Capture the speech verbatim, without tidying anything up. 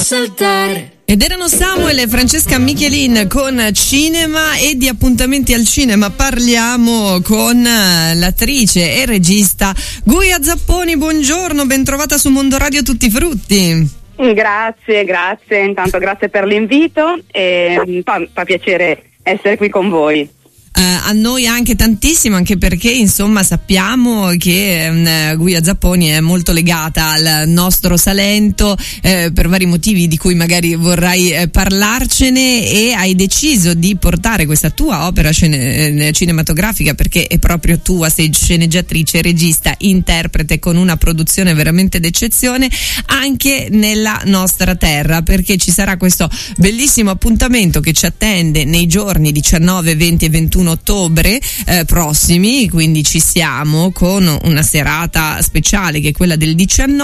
saltare. Ed erano Samuel e Francesca Michelin con cinema, e di appuntamenti al cinema parliamo con l'attrice e regista Guia Zapponi. Buongiorno, ben trovata su Mondo Radio Tutti Frutti. Grazie, grazie, intanto grazie per l'invito e fa, fa piacere essere qui con voi. Uh, a noi anche tantissimo, anche perché insomma sappiamo che um, Guia Zapponi è molto legata al nostro Salento eh, per vari motivi di cui magari vorrai eh, parlarcene, e hai deciso di portare questa tua opera scene, eh, cinematografica, perché è proprio tua, sei sceneggiatrice, regista, interprete, con una produzione veramente d'eccezione anche nella nostra terra, perché ci sarà questo bellissimo appuntamento che ci attende nei giorni diciannove, venti e ventuno ottobre eh, prossimi, quindi ci siamo con una serata speciale che è quella del diciannove.